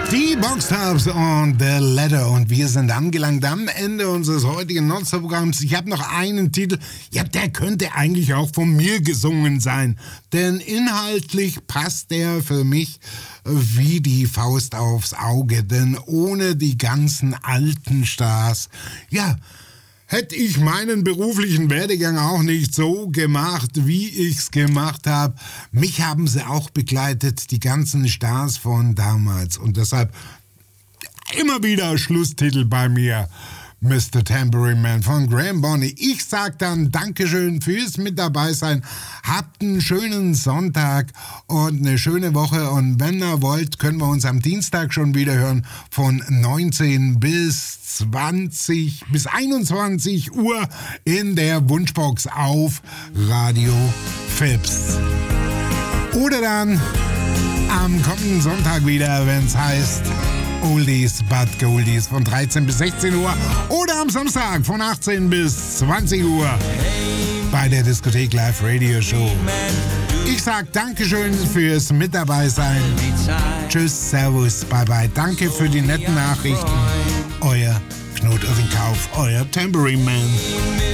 Die Boxtops und The Letter und wir sind angelangt am Ende unseres heutigen Nonstop-Programms. Ich habe noch einen Titel, ja, der könnte eigentlich auch von mir gesungen sein, denn inhaltlich passt der für mich wie die Faust aufs Auge, denn ohne die ganzen alten Stars, ja, hätte ich meinen beruflichen Werdegang auch nicht so gemacht, wie ich's gemacht habe. Mich haben sie auch begleitet, die ganzen Stars von damals. Und deshalb immer wieder Schlusstitel bei mir. Mr. Tambourine Man von Graham Bonny. Ich sag dann Dankeschön fürs mit dabei sein. Habt einen schönen Sonntag und eine schöne Woche. Und wenn ihr wollt, können wir uns am Dienstag schon wieder hören von 19 bis 21 Uhr in der Wunschbox auf Radio Fips. Oder dann am kommenden Sonntag wieder, wenn es heißt Oldies but Goldies von 13 bis 16 Uhr oder am Samstag von 18 bis 20 Uhr bei der Diskothek Live Radio Show. Ich sag Dankeschön fürs mit dabei sein. Tschüss, Servus, bye bye. Danke für die netten Nachrichten. Euer Knut Oeringkauf, euer Tambourine Man.